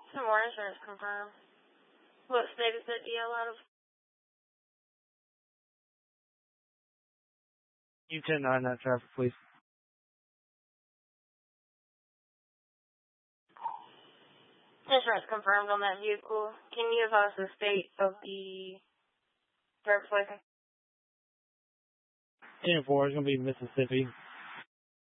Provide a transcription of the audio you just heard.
Some more insurance confirmed. What state is that DL out of? You 10-9 that traffic, please. Insurance confirmed on that vehicle. Can you advise the state of the driver's license? 10-4 is going to be Mississippi.